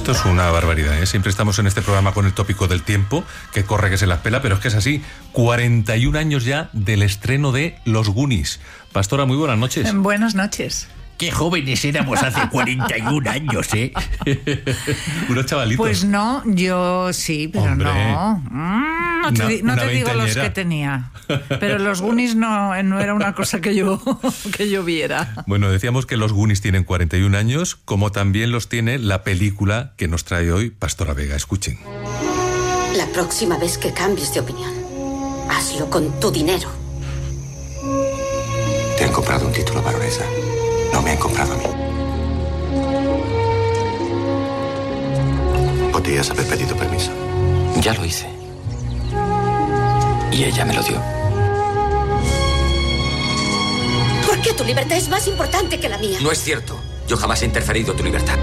Esto es una barbaridad, ¿eh? Siempre estamos en este programa con el tópico del tiempo, que corre que se las pela, pero es que es así. 41 años ya del estreno de Los Goonies. Pastora, muy buenas noches. Buenas noches. Qué jóvenes éramos hace 41 años, ¿eh? Unos chavalitos. Pues no, yo sí, pero hombre, no. No te digo los que tenía. Pero los Goonies no era una cosa que yo viera. Bueno, decíamos que los Goonies tienen 41 años, como también los tiene la película que nos trae hoy Pastora Vega. Escuchen. La próxima vez que cambies de opinión, hazlo con tu dinero. Te han comprado un título, baronesa. No me han comprado a mí. Podrías haber pedido permiso. Ya lo hice. Y ella me lo dio. ¿Por qué tu libertad es más importante que la mía? No es cierto. Yo jamás he interferido en tu libertad.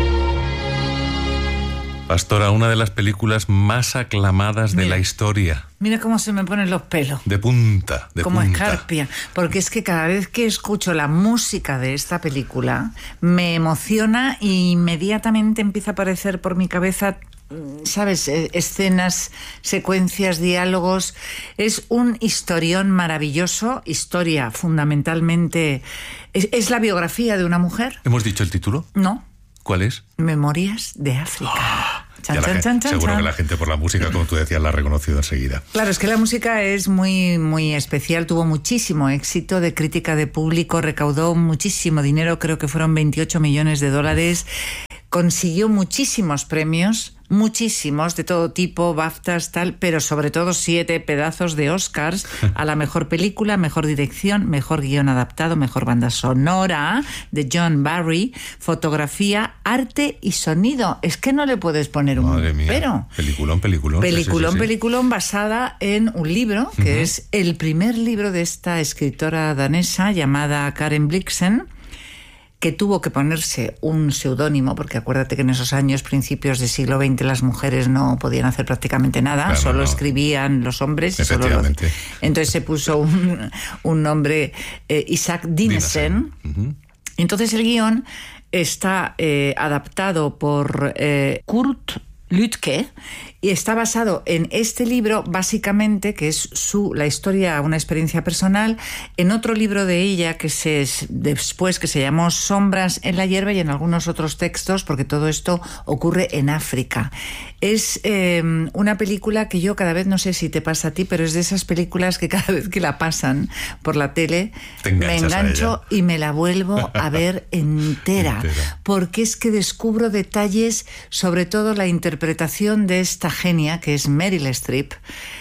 Pastora, una de las películas más aclamadas de la historia. Mira cómo se me ponen los pelos. De punta, de como punta. escarpia. Porque es que cada vez que escucho la música de esta película, me emociona e inmediatamente empieza a aparecer por mi cabeza, ¿sabes? Escenas, secuencias, diálogos. Es un historión maravilloso. Historia, fundamentalmente. ¿Es la biografía de una mujer? ¿Hemos dicho el título? No. ¿Cuál es? Memorias de África. Seguro que la gente por la música, como tú decías, la ha reconocido enseguida. Claro, es que la música es muy, muy especial. Tuvo muchísimo éxito de crítica, de público, recaudó muchísimo dinero, creo que fueron 28 millones de dólares. Consiguió muchísimos premios, muchísimos, de todo tipo, BAFTAs, tal, pero sobre todo 7 pedazos de Oscars a la mejor película, mejor dirección, mejor guión adaptado, mejor banda sonora de John Barry, fotografía, arte y sonido. Es que no le puedes poner un pero. Peliculón. Peliculón basada en un libro, que es el primer libro de esta escritora danesa llamada Karen Blixen, que tuvo que ponerse un seudónimo, porque acuérdate que en esos años, principios del siglo XX, las mujeres no podían hacer prácticamente nada, claro, solo escribían los hombres. Efectivamente. Entonces se puso un nombre, Isaac Dinesen. Entonces el guión está adaptado por Kurt Lütke y está basado en este libro, básicamente, que es la historia, una experiencia personal, en otro libro de ella que después que se llamó Sombras en la hierba, y en algunos otros textos, porque todo esto ocurre en África. Es una película que yo cada vez, no sé si te pasa a ti, pero es de esas películas que cada vez que la pasan por la tele me engancho y me la vuelvo a ver entera, porque es que descubro detalles, sobre todo la interpretación de esta genia que es Meryl Streep.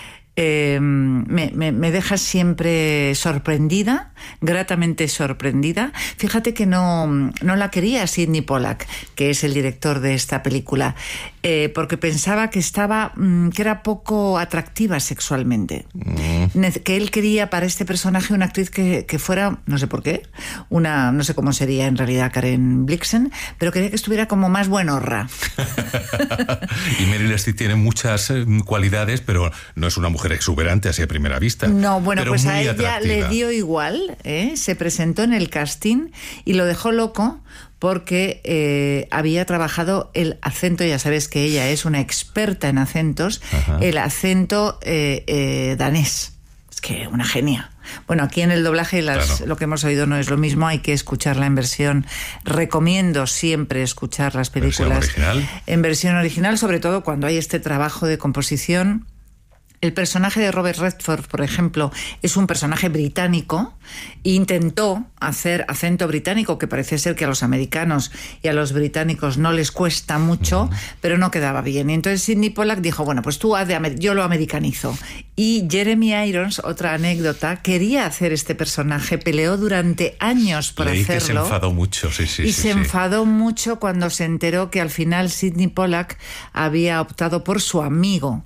Me deja siempre sorprendida, gratamente sorprendida. Fíjate que no la quería Sidney Pollack, que es el director de esta película, porque pensaba que era poco atractiva sexualmente. Que él quería para este personaje una actriz que fuera, no sé por qué, no sé cómo sería en realidad Karen Blixen, pero quería que estuviera como más buenorra. Y Meryl Streep tiene muchas cualidades, pero no es una mujer exuberante así a primera vista. No, bueno, pues a ella atractiva. le dio igual, se presentó en el casting y lo dejó loco porque había trabajado el acento, ya sabes que ella es una experta en acentos, el acento danés. Es que una genia. Bueno, aquí en el doblaje lo que hemos oído no es lo mismo, hay que escucharla en versión. Recomiendo siempre escuchar las películas en versión original, sobre todo cuando hay este trabajo de composición. El personaje de Robert Redford, por ejemplo, es un personaje británico e intentó hacer acento británico, que parece ser que a los americanos y a los británicos no les cuesta mucho, pero no quedaba bien. Y entonces Sidney Pollack dijo, bueno, pues tú yo lo americanizo. Y Jeremy Irons, otra anécdota, quería hacer este personaje, peleó durante años por hacerlo. Que se enfadó mucho, se enfadó mucho cuando se enteró que al final Sidney Pollack había optado por su amigo,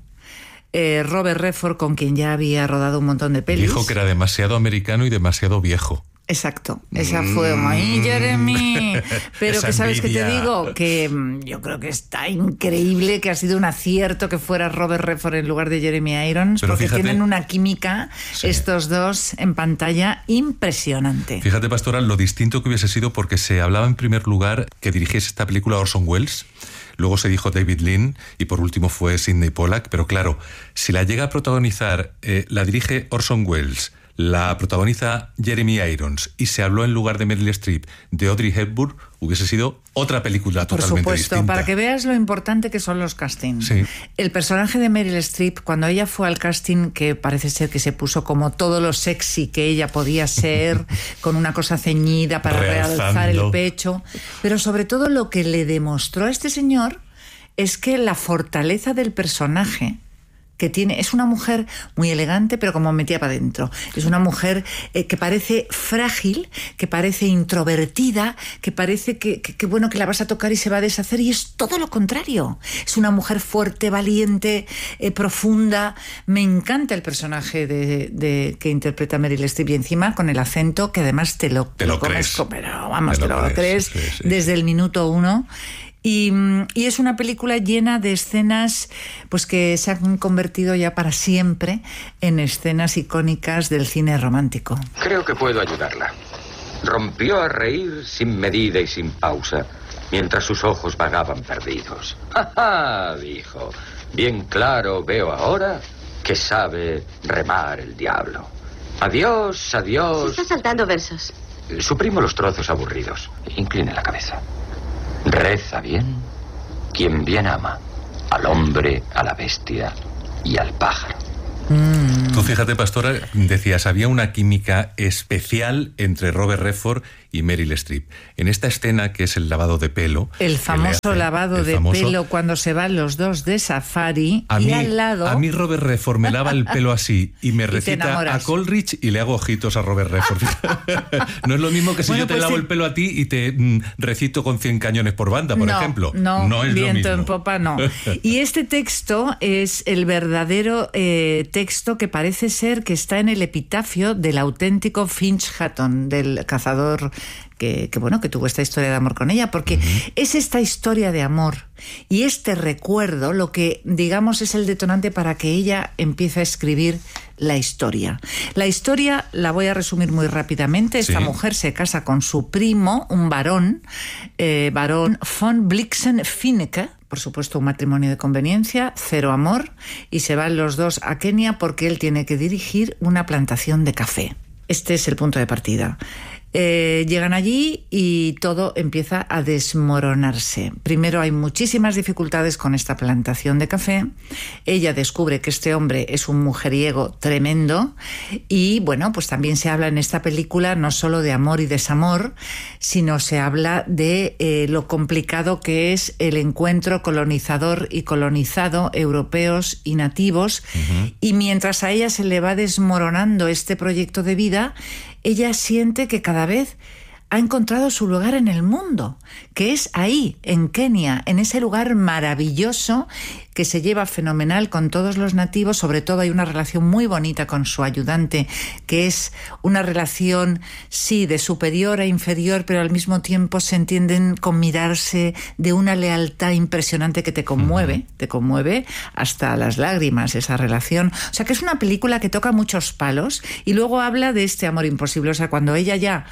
Robert Redford, con quien ya había rodado un montón de pelis. Dijo que era demasiado americano y demasiado viejo. Exacto, esa fue ¡ay, Jeremy! Pero Esa que sabes que te envidia. digo, que yo creo que está increíble, que ha sido un acierto que fuera Robert Redford en lugar de Jeremy Irons, Pero porque fíjate, tienen una química, sí, estos dos en pantalla, impresionante. Fíjate, Pastora, lo distinto que hubiese sido, porque se hablaba en primer lugar que dirigiese esta película Orson Welles, luego se dijo David Lean y por último fue Sidney Pollack, pero claro, si la llega a protagonizar, la dirige Orson Welles, la protagoniza Jeremy Irons y se habló en lugar de Meryl Streep de Audrey Hepburn, hubiese sido otra película Por totalmente supuesto, distinta. para que veas lo importante que son los castings. Sí. El personaje de Meryl Streep, cuando ella fue al casting, que parece ser que se puso como todo lo sexy que ella podía ser, con una cosa ceñida para realzar el pecho, pero sobre todo lo que le demostró a este señor es que la fortaleza del personaje que tiene, es una mujer muy elegante, pero como metida para adentro. Es una mujer que parece frágil, que parece introvertida, que parece que bueno, que la vas a tocar y se va a deshacer, y es todo lo contrario. Es una mujer fuerte, valiente, profunda. Me encanta el personaje que interpreta Meryl Streep, y encima con el acento que además te lo comes, crees. Pero vamos, te lo crees sí. Desde el minuto 1. Y es una película llena de escenas pues que se han convertido ya para siempre en escenas icónicas del cine romántico. Creo que puedo ayudarla. Rompió a reír sin medida y sin pausa, mientras sus ojos vagaban perdidos. ¡Ja, ja!, dijo. Bien claro veo ahora que sabe remar el diablo. Adiós, adiós. Se está saltando versos. Suprimo los trozos aburridos. Incline la cabeza. Reza bien quien bien ama, al hombre, a la bestia y al pájaro. Tú fíjate, Pastora, decías, había una química especial entre Robert Redford y Meryl Streep. En esta escena, que es el lavado de pelo... El famoso lavado de pelo cuando se van los dos de safari, y al lado... A mí Robert Redford me lava el pelo así y me recita a Coleridge y le hago ojitos a Robert Redford. No es lo mismo que si yo te lavo el pelo a ti y te recito con 100 cañones por banda, por ejemplo. No es viento lo mismo. En popa, no. Y este texto es el verdadero texto que parece ser que está en el epitafio del auténtico Finch Hatton, del cazador que tuvo esta historia de amor con ella, porque es esta historia de amor y este recuerdo lo que, digamos, es el detonante para que ella empiece a escribir la historia. La historia la voy a resumir muy rápidamente. Esta mujer se casa con su primo, un varón von Blixen-Finecke, por supuesto un matrimonio de conveniencia, cero amor, y se van los dos a Kenia porque él tiene que dirigir una plantación de café. Este es el punto de partida. Llegan allí y todo empieza a desmoronarse. Primero hay muchísimas dificultades con esta plantación de café. Ella descubre que este hombre es un mujeriego tremendo y bueno, pues también se habla en esta película no solo de amor y desamor, sino se habla de lo complicado que es el encuentro colonizador y colonizado, europeos y nativos. Y mientras a ella se le va desmoronando este proyecto de vida, ella siente que cada vez ha encontrado su lugar en el mundo, que es ahí, en Kenia, en ese lugar maravilloso que se lleva fenomenal con todos los nativos. Sobre todo hay una relación muy bonita con su ayudante, que es una relación, sí, de superior a inferior, pero al mismo tiempo se entienden con mirarse, de una lealtad impresionante que te conmueve hasta las lágrimas esa relación. O sea que es una película que toca muchos palos y luego habla de este amor imposible. O sea, cuando ella ya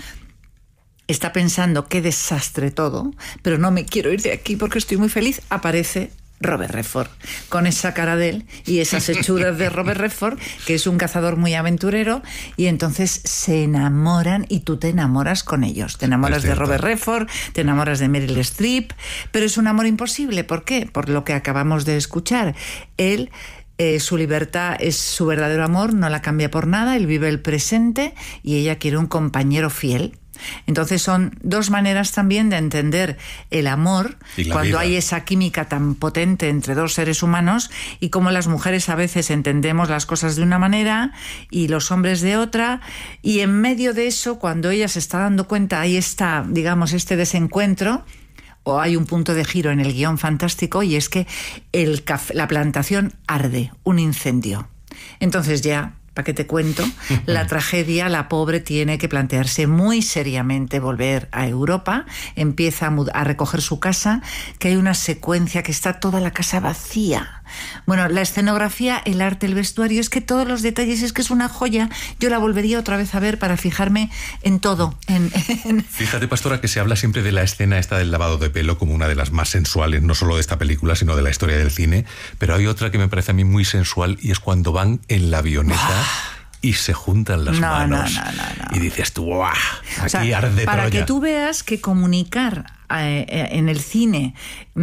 está pensando qué desastre todo, pero no me quiero ir de aquí porque estoy muy feliz, aparece Robert Redford, con esa cara de él y esas hechuras de Robert Redford, que es un cazador muy aventurero, y entonces se enamoran y tú te enamoras con ellos. Te enamoras de Robert Redford, te enamoras de Meryl Streep, pero es un amor imposible. ¿Por qué? Por lo que acabamos de escuchar. Él... su libertad es su verdadero amor, no la cambia por nada, él vive el presente y ella quiere un compañero fiel. Entonces son dos maneras también de entender el amor cuando hay esa química tan potente entre dos seres humanos, y cómo las mujeres a veces entendemos las cosas de una manera y los hombres de otra, y en medio de eso, cuando ella se está dando cuenta, ahí está, digamos, este desencuentro, o hay un punto de giro en el guión fantástico, y es que la plantación arde, un incendio. Entonces ya ¿para qué te cuento? La tragedia, la pobre tiene que plantearse muy seriamente volver a Europa, empieza a recoger su casa, que hay una secuencia que está toda la casa vacía. Bueno, la escenografía, el arte, el vestuario, es que todos los detalles, es que es una joya. Yo la volvería otra vez a ver para fijarme en todo. Fíjate, Pastora, que se habla siempre de la escena esta del lavado de pelo como una de las más sensuales, no solo de esta película, sino de la historia del cine, pero hay otra que me parece a mí muy sensual y es cuando van en la avioneta y se juntan las manos. No. Y dices tú, ¡guau! Aquí arde para Troya. Que tú veas que comunicar en el cine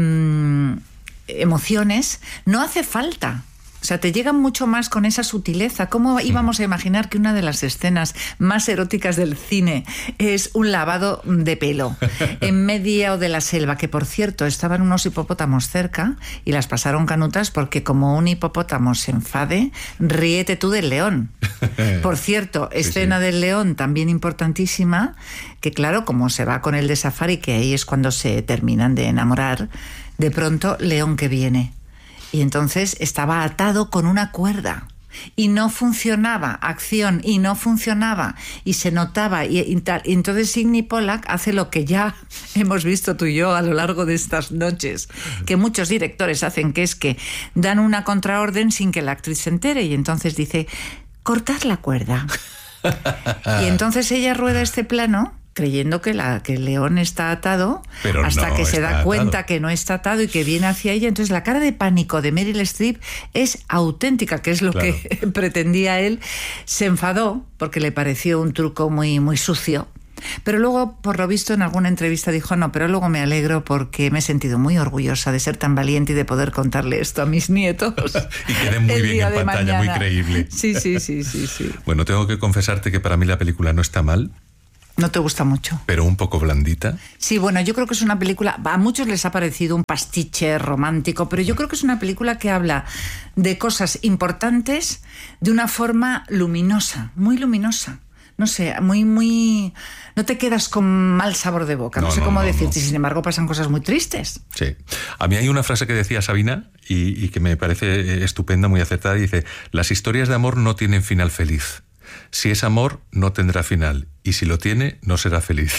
emociones no hace falta. O sea, te llegan mucho más con esa sutileza. ¿Cómo íbamos a imaginar que una de las escenas más eróticas del cine es un lavado de pelo en medio de la selva? Que, por cierto, estaban unos hipopótamos cerca y las pasaron canutas porque como un hipopótamo se enfade, ríete tú del león. Por cierto, escena del león también importantísima, que claro, como se va con el de safari, que ahí es cuando se terminan de enamorar, de pronto, león que viene. Y entonces estaba atado con una cuerda y no funcionaba, acción, y no funcionaba, y se notaba, y tal. Y entonces Sidney Pollack hace lo que ya hemos visto tú y yo a lo largo de estas noches, que muchos directores hacen, que es que dan una contraorden sin que la actriz se entere, y entonces dice, cortad la cuerda. Y entonces ella rueda este plano creyendo que el león está atado, pero hasta que se da cuenta que no está atado y que viene hacia ella. Entonces la cara de pánico de Meryl Streep es auténtica, que es lo que pretendía él. Se enfadó porque le pareció un truco muy, muy sucio. Pero luego, por lo visto, en alguna entrevista dijo, no, pero luego me alegro porque me he sentido muy orgullosa de ser tan valiente y de poder contarle esto a mis nietos. Y quede muy bien en pantalla, muy creíble. Sí. Bueno, tengo que confesarte que para mí la película no está mal. ¿No te gusta mucho? Pero un poco blandita. Sí, bueno, yo creo que es una película, a muchos les ha parecido un pastiche romántico, pero yo creo que es una película que habla de cosas importantes de una forma luminosa, muy luminosa. No sé, muy... No te quedas con mal sabor de boca, no sé cómo decirte. Sin embargo, pasan cosas muy tristes. Sí. A mí hay una frase que decía Sabina y que me parece estupenda, muy acertada, y dice, las historias de amor no tienen final feliz. Si es amor, no tendrá final. Y si lo tiene, no será feliz.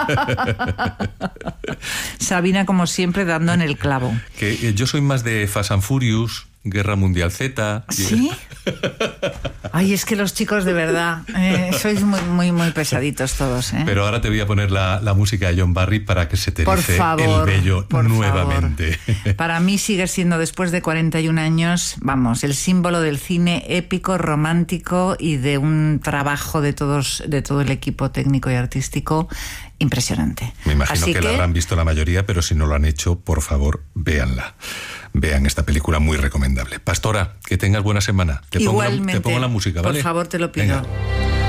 Sabina, como siempre, dando en el clavo. Que yo soy más de Fast and Furious, Guerra Mundial Z. ¿Sí? Ay, es que los chicos, de verdad, sois muy pesaditos todos. Pero ahora te voy a poner la música de John Barry para que se te erice el vello nuevamente. Para mí sigue siendo, después de 41 años, vamos, el símbolo del cine épico, romántico y de un trabajo de todo el equipo técnico y artístico impresionante. Me imagino que la habrán visto la mayoría, pero si no lo han hecho, por favor, véanla. Vean esta película, muy recomendable. Pastora, que tengas buena semana. Te Igualmente. pongo la música, ¿vale? Por favor, te lo pido. Venga.